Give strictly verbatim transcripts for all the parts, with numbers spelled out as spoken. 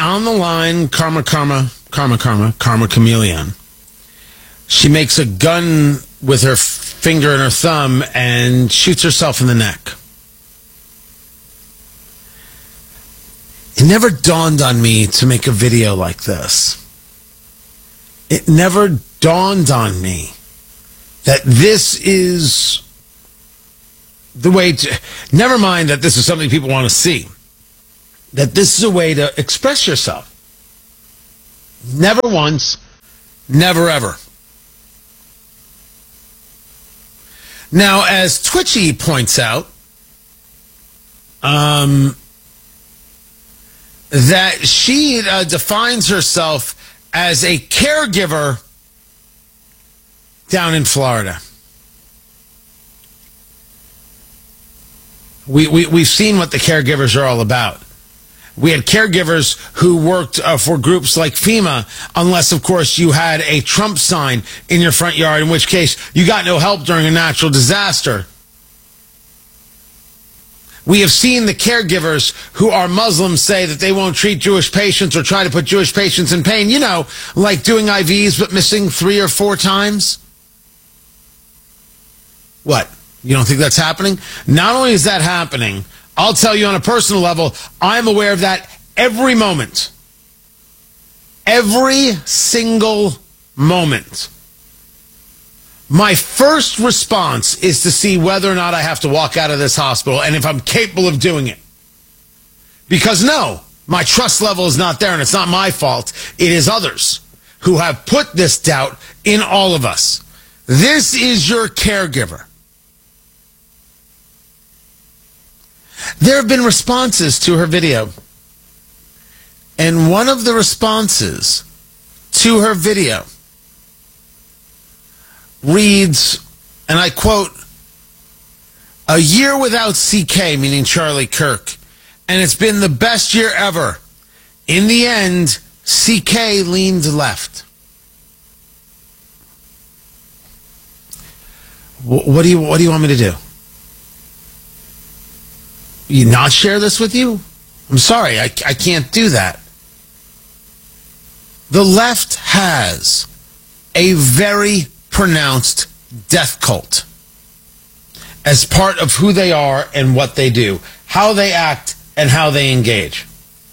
on the line, karma, karma, karma, karma, karma chameleon. She makes a gun with her finger and her thumb and shoots herself in the neck. It never dawned on me to make a video like this. It never dawned on me that this is the way to, never mind that this is something people want to see, that this is a way to express yourself. Never once, never ever. Now, as Twitchy points out, um, that she uh, defines herself as a caregiver down in Florida. We, we, we've seen what the caregivers are all about. We had caregivers who worked uh, for groups like FEMA, unless, of course, you had a Trump sign in your front yard, in which case you got no help during a natural disaster. We have seen the caregivers who are Muslims say that they won't treat Jewish patients or try to put Jewish patients in pain. You know, like doing I Vs but missing three or four times. What? You don't think that's happening? Not only is that happening, I'll tell you on a personal level, I'm aware of that every moment. Every single moment. My first response is to see whether or not I have to walk out of this hospital and if I'm capable of doing it. Because no, my trust level is not there, and it's not my fault. It is others who have put this doubt in all of us. This is your caregiver. There have been responses to her video. And one of the responses to her video reads, and I quote, "A year without C K," meaning Charlie Kirk, "and it's been the best year ever. In the end, C K leaned left." What do you, what do you want me to do? You not share this with you? I'm sorry, I, I can't do that. The left has a very pronounced death cult as part of who they are and what they do, how they act and how they engage.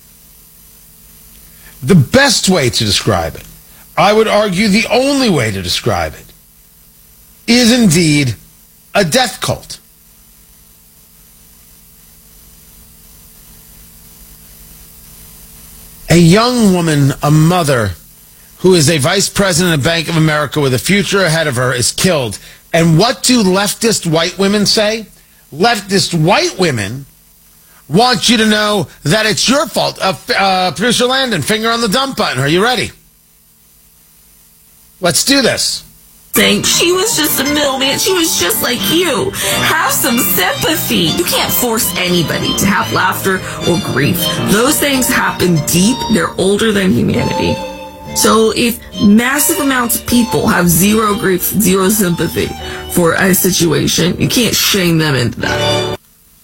The best way to describe it, I would argue the only way to describe it, is indeed a death cult. A young woman, a mother, who is a vice president of Bank of America with a future ahead of her, is killed. And what do leftist white women say? Leftist white women want you to know that it's your fault. Uh, uh, Producer Landon, finger on the dump button. Are you ready? Let's do this. Saying she was just a middleman. She was just like you. Have some sympathy. You can't force anybody to have laughter or grief. Those things happen deep. They're older than humanity. So if massive amounts of people have zero grief, zero sympathy for a situation, you can't shame them into that.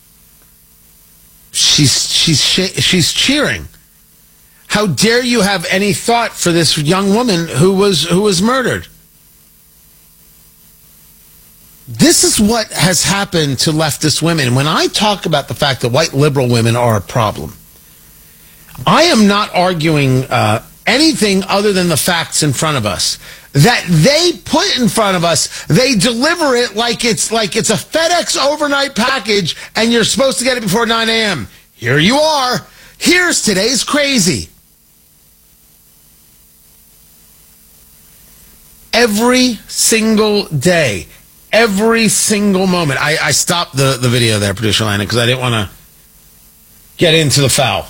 She's she's she's cheering. How dare you have any thought for this young woman who was who was murdered? This is what has happened to leftist women. When I talk about the fact that white liberal women are a problem, I am not arguing uh, anything other than the facts in front of us. That they put in front of us, they deliver it like it's like it's a FedEx overnight package and you're supposed to get it before nine a.m. Here you are. Here's today's crazy. Every single day, every single moment. I, I stopped the, the video there, Producer Landon, because I didn't want to get into the foul.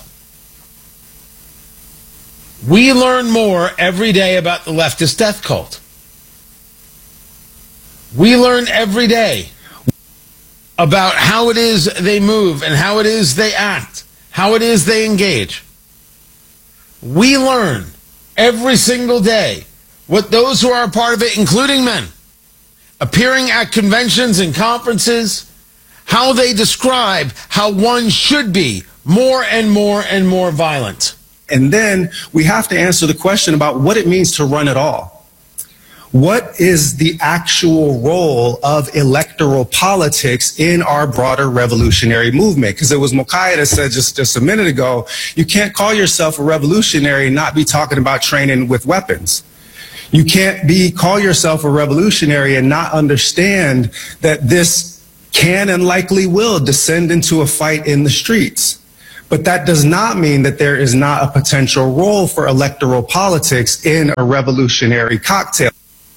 We learn more every day about the leftist death cult. We learn every day about how it is they move and how it is they act, how it is they engage. We learn every single day what those who are a part of it, including men, appearing at conventions and conferences, how they describe how one should be more and more and more violent. And then we have to answer the question about what it means to run it all. What is the actual role of electoral politics in our broader revolutionary movement? Because it was Mokaya that said just, just a minute ago, you can't call yourself a revolutionary and not be talking about training with weapons. You can't be call yourself a revolutionary and not understand that this can and likely will descend into a fight in the streets. But that does not mean that there is not a potential role for electoral politics in a revolutionary cocktail.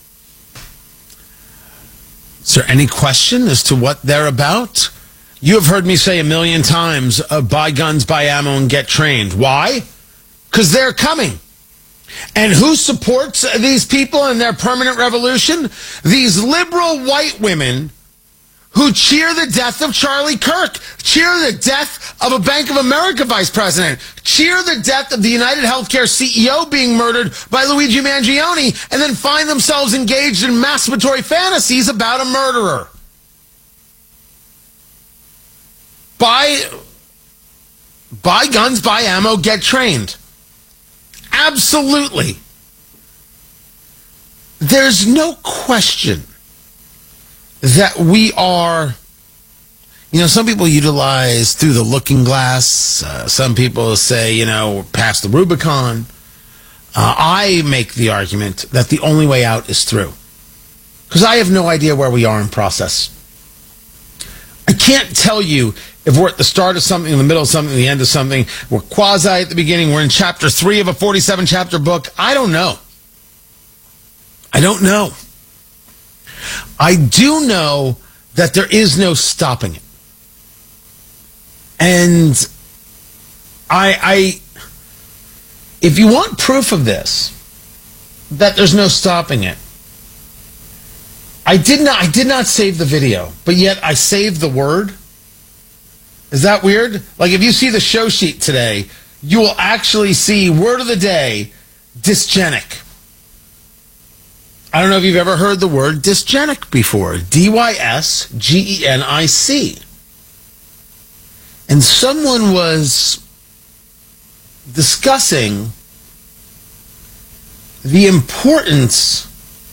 Is there any question as to what they're about? You have heard me say a million times, uh, buy guns, buy ammo, and get trained. Why? Because they're coming. And who supports these people in their permanent revolution? These liberal white women who cheer the death of Charlie Kirk, cheer the death of a Bank of America vice president, cheer the death of the United Healthcare C E O being murdered by Luigi Mangione, and then find themselves engaged in masturbatory fantasies about a murderer. Buy, buy guns, buy ammo, get trained. Absolutely. There's no question that we are, you know, some people utilize through the looking glass. Uh, some people say, you know, past the Rubicon. Uh, I make the argument that the only way out is through. Because I have no idea where we are in process. I can't tell you if we're at the start of something, in the middle of something, the end of something. We're quasi at the beginning. We're in chapter three of a forty-seven chapter book. I don't know. I don't know. I do know that there is no stopping it. And I, I, if you want proof of this, that there's no stopping it, I did not, I did not save the video, but yet I saved the word. Is that weird? Like if you see the show sheet today, you will actually see word of the day, dysgenic. I don't know if you've ever heard the word dysgenic before. D Y S G E N I C. And someone was discussing the importance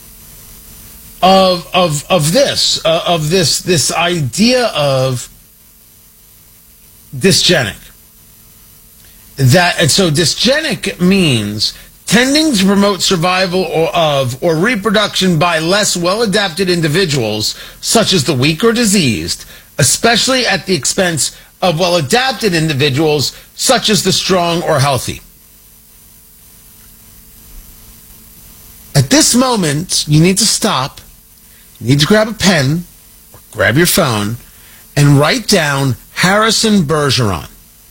of of of this uh, of this this idea of dysgenic. That and so dysgenic means tending to promote survival or of or reproduction by less well-adapted individuals, such as the weak or diseased, especially at the expense of well-adapted individuals, such as the strong or healthy. At this moment, you need to stop, you need to grab a pen, or grab your phone, and write down Harrison Bergeron.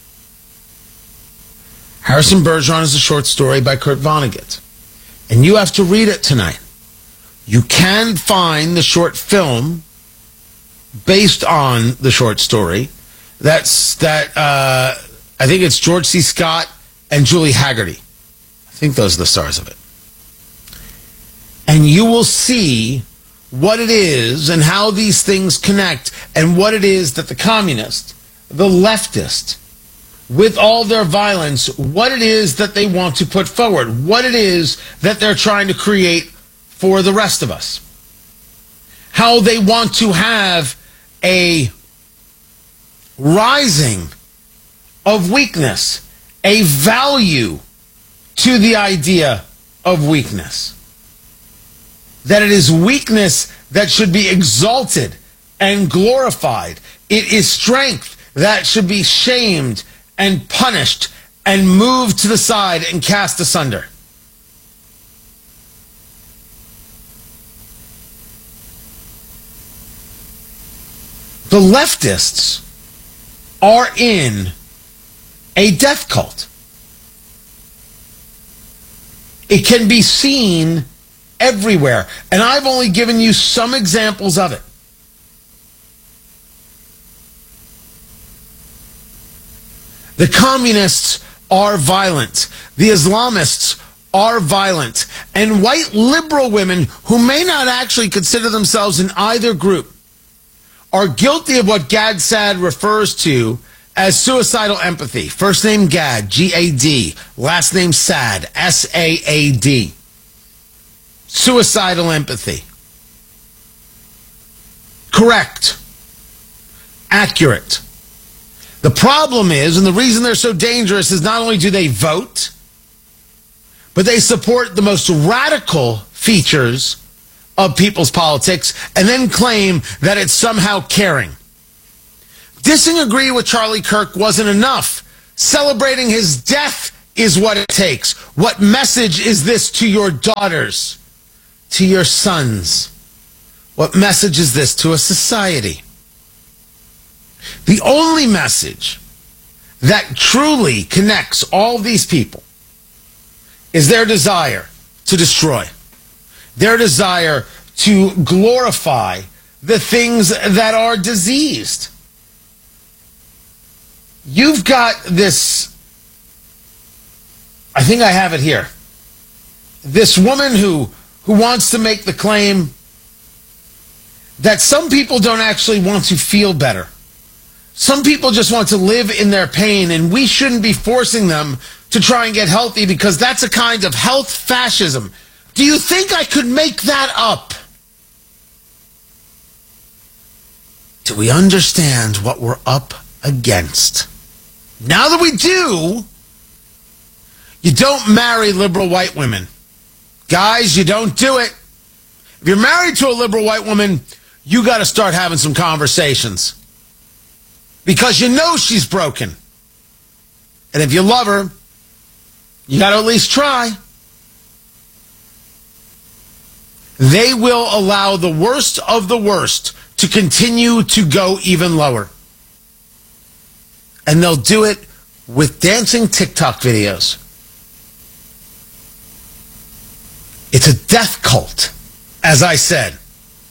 Harrison Bergeron is a short story by Kurt Vonnegut. And you have to read it tonight. You can find the short film based on the short story. That's that, uh, I think it's George C. Scott and Julie Haggerty. I think those are the stars of it. And you will see what it is and how these things connect and what it is that the communist, the leftist, with all their violence, what it is that they want to put forward, what it is that they're trying to create for the rest of us. How they want to have a rising of weakness, a value to the idea of weakness. That it is weakness that should be exalted and glorified. It is strength that should be shamed and punished and moved to the side and cast asunder. The leftists are in a death cult. It can be seen everywhere, and I've only given you some examples of it. The communists are violent. The Islamists are violent. And white liberal women who may not actually consider themselves in either group are guilty of what Gad Saad refers to as suicidal empathy. First name Gad, G A D. Last name Sad, S A A D. Suicidal empathy. Correct. Accurate. The problem is, and the reason they're so dangerous is not only do they vote, but they support the most radical features of people's politics and then claim that it's somehow caring. Disagree with Charlie Kirk wasn't enough. Celebrating his death is what it takes. What message is this to your daughters, to your sons? What message is this to a society? The only message that truly connects all these people is their desire to destroy, their desire to glorify the things that are diseased. You've got this, I think I have it here, this woman who, who wants to make the claim that some people don't actually want to feel better. Some people just want to live in their pain, and we shouldn't be forcing them to try and get healthy because that's a kind of health fascism. Do you think I could make that up? Do we understand what we're up against? Now that we do, you don't marry liberal white women. Guys, you don't do it. If you're married to a liberal white woman, you got to start having some conversations. Because you know she's broken. And if you love her, you got to at least try. They will allow the worst of the worst to continue to go even lower. And they'll do it with dancing TikTok videos. It's a death cult, as I said.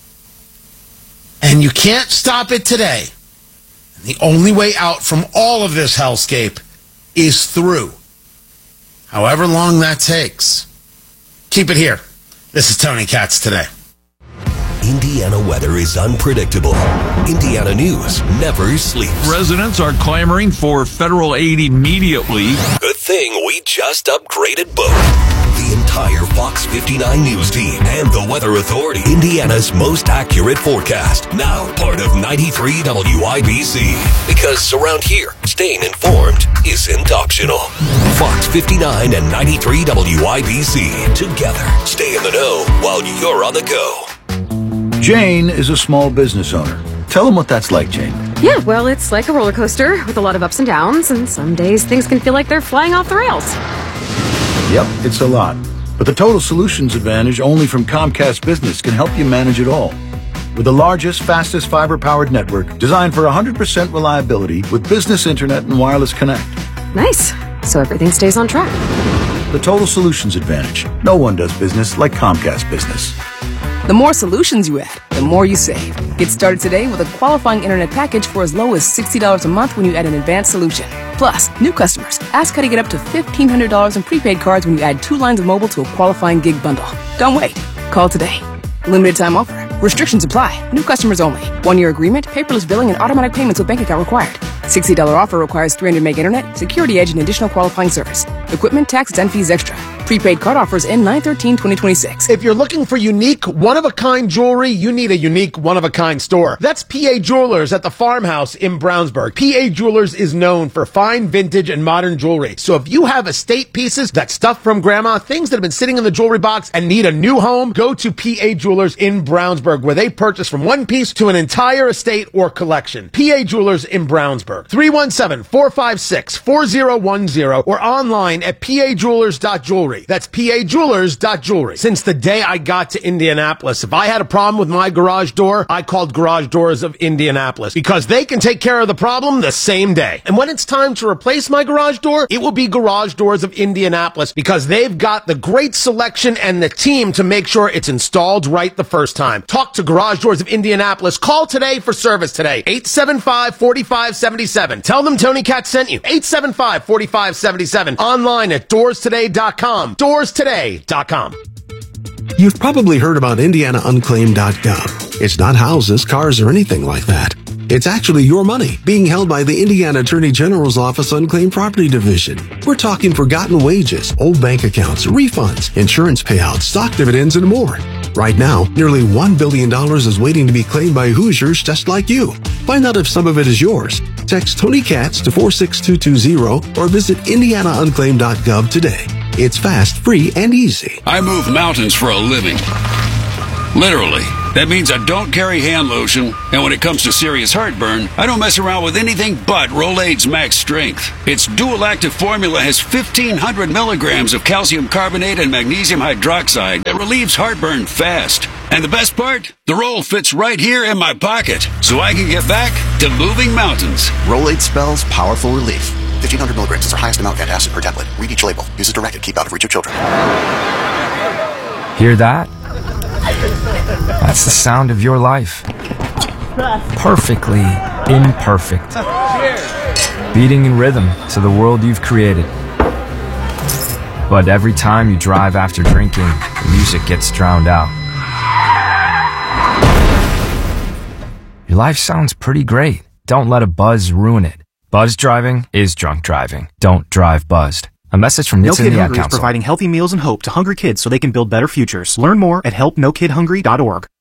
And you can't stop it today. The only way out from all of this hellscape is through. However long that takes. Keep it here. This is Tony Katz Today. Indiana weather is unpredictable. Indiana news never sleeps. Residents are clamoring for federal aid immediately. Good thing we just upgraded both. The entire Fox fifty-nine News team and the Weather Authority. Indiana's most accurate forecast. Now part of ninety-three W I B C. Because around here, staying informed isn't optional. Fox fifty-nine and ninety-three W I B C. Together, stay in the know while you're on the go. Jane is a small business owner. Tell them what that's like, Jane. Yeah, well, it's like a roller coaster with a lot of ups and downs, and some days things can feel like they're flying off the rails. Yep, it's a lot. But the Total Solutions Advantage only from Comcast Business can help you manage it all. With the largest, fastest fiber-powered network designed for one hundred percent reliability with business internet and wireless connect. Nice. So everything stays on track. The Total Solutions Advantage. No one does business like Comcast Business. The more solutions you add, the more you save. Get started today with a qualifying internet package for as low as sixty dollars a month when you add an advanced solution. Plus, new customers, ask how to get up to fifteen hundred dollars in prepaid cards when you add two lines of mobile to a qualifying gig bundle. Don't wait. Call today. Limited time offer. Restrictions apply. New customers only. One-year agreement, paperless billing, and automatic payments with bank account required. sixty dollars offer requires three hundred meg internet, security edge, and additional qualifying service. Equipment, taxes, and fees extra. Prepaid card offers end nine thirteen twenty twenty-six. If you're looking for unique, one-of-a-kind jewelry, you need a unique, one-of-a-kind store. That's P A Jewelers at the Farmhouse in Brownsburg. P A Jewelers is known for fine, vintage, and modern jewelry. So if you have estate pieces, that stuff from grandma, things that have been sitting in the jewelry box and need a new home, go to P A Jewelers in Brownsburg, where they purchase from one piece to an entire estate or collection. P A Jewelers in Brownsburg. three one seven, four five six, four zero one zero or online at p a jewelers dot jewelry. That's p a jewelers dot jewelry. Since the day I got to Indianapolis, if I had a problem with my garage door, I called Garage Doors of Indianapolis because they can take care of the problem the same day. And when it's time to replace my garage door, it will be Garage Doors of Indianapolis because they've got the great selection and the team to make sure it's installed right the first time. Talk to Garage Doors of Indianapolis. Call today for service today. eight seven five, four five seven seven. Tell them Tony Katz sent you. eight seven five, four five seven seven. Online at doors today dot com. doors today dot com. You've probably heard about indiana unclaimed dot gov. It's not houses, cars, or anything like that. It's actually your money being held by the Indiana Attorney General's Office Unclaimed Property Division. We're talking forgotten wages, old bank accounts, refunds, insurance payouts, stock dividends, and more. Right now, nearly one billion dollars is waiting to be claimed by Hoosiers just like you. Find out if some of it is yours. Text Tony Katz to four six two two zero or visit indiana unclaimed dot gov today. It's fast, free, and easy. I move mountains for a living. Literally. That means I don't carry hand lotion, and when it comes to serious heartburn, I don't mess around with anything but Rolaids Max Strength. Its dual-active formula has fifteen hundred milligrams of calcium carbonate and magnesium hydroxide that relieves heartburn fast. And the best part? The roll fits right here in my pocket, so I can get back to moving mountains. Rolaids spells powerful relief. fifteen hundred milligrams is our highest amount of antacid per tablet. Read each label. Use as directed. Keep out of reach of children. Hear that? That's the sound of your life. Perfectly imperfect. Beating in rhythm to the world you've created. But every time you drive after drinking, the music gets drowned out. Your life sounds pretty great. Don't let a buzz ruin it. Buzz driving is drunk driving. Don't drive buzzed. A message from No Nits Kid India Hungry is Council. providing healthy meals and hope to hungry kids so they can build better futures. Learn more at help no kid hungry dot org.